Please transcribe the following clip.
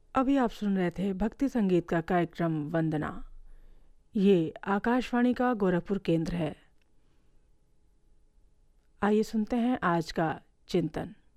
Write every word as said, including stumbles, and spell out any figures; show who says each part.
Speaker 1: अभी आप सुन रहे थे भक्ति संगीत का कार्यक्रम वंदना। ये आकाशवाणी का गोरखपुर केंद्र है। आइए सुनते हैं आज का चिंतन।